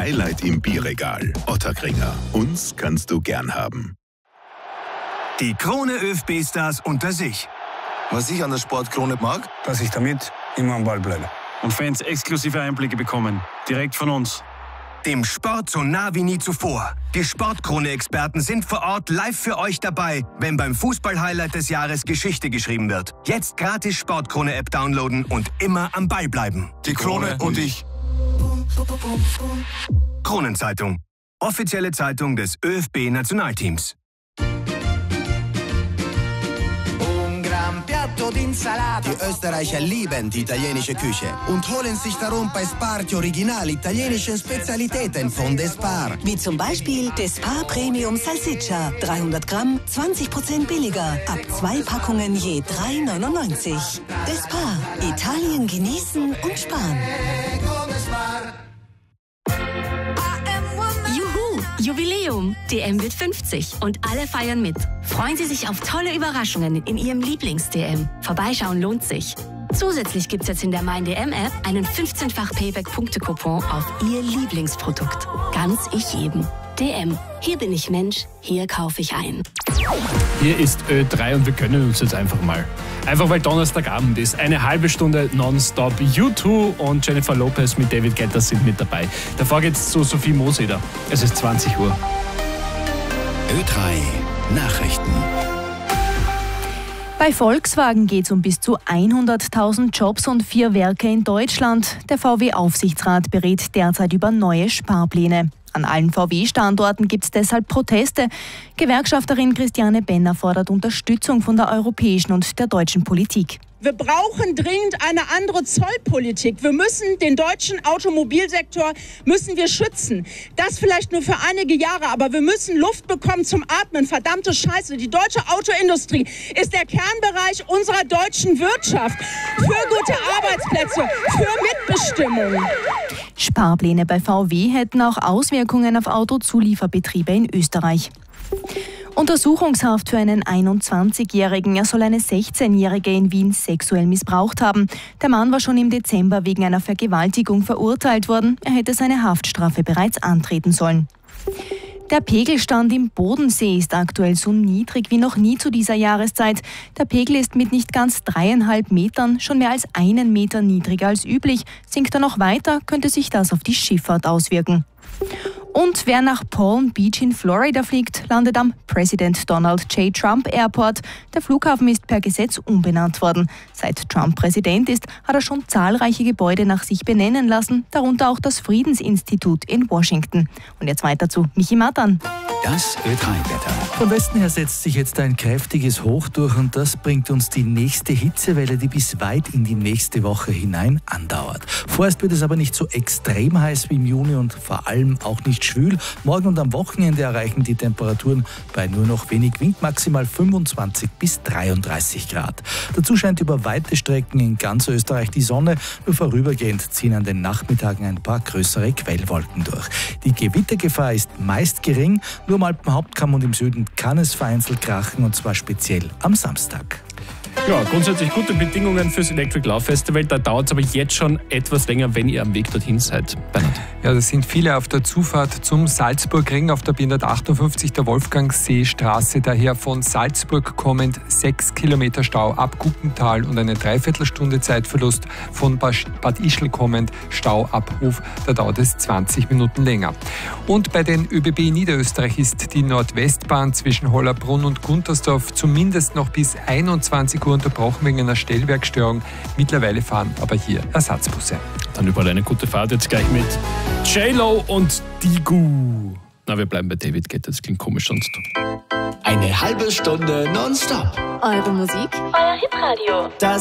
Highlight im Bierregal. Ottakringer. Uns kannst du gern haben. Die Krone ÖFB-Stars unter sich. Was ich an der Sportkrone mag, dass ich damit immer am Ball bleibe. Und Fans exklusive Einblicke bekommen. Direkt von uns. Dem Sport so nah wie nie zuvor. Die Sportkrone-Experten sind vor Ort live für euch dabei, wenn beim Fußball-Highlight des Jahres Geschichte geschrieben wird. Jetzt gratis Sportkrone-App downloaden und immer am Ball bleiben. die Krone und ich. Kronenzeitung. Offizielle Zeitung des ÖFB-Nationalteams. Die Österreicher lieben die italienische Küche und holen sich darum bei Spar die original italienische Spezialitäten von Despar. Wie zum Beispiel Despar Premium Salsiccia. 300 Gramm, 20% billiger. Ab 2 Packungen je 3,99. Despar. Italien genießen und sparen. Juhu, Jubiläum. DM wird 50 und alle feiern mit. Freuen Sie sich auf tolle Überraschungen in Ihrem Lieblings-DM. Vorbeischauen lohnt sich. Zusätzlich gibt's jetzt in der Mein-DM-App einen 15-fach Payback-Punkte-Coupon auf Ihr Lieblingsprodukt. Ganz ich jedem. DM. Hier bin ich Mensch, hier kaufe ich ein. Hier ist Ö3 und wir gönnen uns jetzt einfach mal. Einfach weil Donnerstagabend ist. Eine halbe Stunde nonstop. U2 und Jennifer Lopez mit David Guetta sind mit dabei. Davor geht's zu Sophie Moseder. Es ist 20 Uhr. Ö3 Nachrichten. Bei Volkswagen geht es um bis zu 100.000 Jobs und 4 Werke in Deutschland. Der VW-Aufsichtsrat berät derzeit über neue Sparpläne. An allen VW-Standorten gibt es deshalb Proteste. Gewerkschafterin Christiane Benner fordert Unterstützung von der europäischen und der deutschen Politik. Wir brauchen dringend eine andere Zollpolitik. Wir müssen den deutschen Automobilsektor schützen. Das vielleicht nur für einige Jahre, aber wir müssen Luft bekommen zum Atmen. Verdammte Scheiße, die deutsche Autoindustrie ist der Kernbereich unserer deutschen Wirtschaft. Für gute Arbeitsplätze, für Mitbestimmung. Sparpläne bei VW hätten auch Auswirkungen auf Autozulieferbetriebe in Österreich. Untersuchungshaft für einen 21-Jährigen. Er soll eine 16-Jährige in Wien sexuell missbraucht haben. Der Mann war schon im Dezember wegen einer Vergewaltigung verurteilt worden. Er hätte seine Haftstrafe bereits antreten sollen. Der Pegelstand im Bodensee ist aktuell so niedrig wie noch nie zu dieser Jahreszeit. Der Pegel ist mit nicht ganz 3,5 Metern schon mehr als 1 Meter niedriger als üblich. Sinkt er noch weiter, könnte sich das auf die Schifffahrt auswirken. Und wer nach Palm Beach in Florida fliegt, landet am President Donald J. Trump Airport. Der Flughafen ist per Gesetz umbenannt worden. Seit Trump Präsident ist, hat er schon zahlreiche Gebäude nach sich benennen lassen, darunter auch das Friedensinstitut in Washington. Und jetzt weiter zu Michi Matan. Das Ö3-Wetter. Vom Westen her setzt sich jetzt ein kräftiges Hoch durch und das bringt uns die nächste Hitzewelle, die bis weit in die nächste Woche hinein andauert. Vorerst wird es aber nicht so extrem heiß wie im Juni und vor allem auch nicht schwül. Morgen und am Wochenende erreichen die Temperaturen bei nur noch wenig Wind maximal 25 bis 33 Grad. Dazu scheint über weite Strecken in ganz Österreich die Sonne, nur vorübergehend ziehen an den Nachmittagen ein paar größere Quellwolken durch. Die Gewittergefahr ist meist gering, nur im Alpenhauptkamm und im Süden kann es vereinzelt krachen und zwar speziell am Samstag. Ja, grundsätzlich gute Bedingungen fürs Electric Love Festival. Da dauert es aber jetzt schon etwas länger, wenn ihr am Weg dorthin seid. Bernhard. Ja, das sind viele auf der Zufahrt zum Salzburgring auf der B158 der Wolfgangseestraße. Daher von Salzburg kommend 6 Kilometer Stau ab Guggental und eine Dreiviertelstunde Zeitverlust. Von Bad Ischl kommend Stau ab Hof. Da dauert es 20 Minuten länger. Und bei den ÖBB Niederösterreich ist die Nordwestbahn zwischen Hollabrunn und Guntersdorf zumindest noch bis 21 Uhr unterbrochen wegen einer Stellwerkstörung. Mittlerweile fahren aber hier Ersatzbusse. Dann überall eine gute Fahrt jetzt gleich mit J-Lo und Digu. Na, wir bleiben bei David Guetta, das klingt komisch sonst. Eine halbe Stunde nonstop. Eure Musik, euer Hitradio.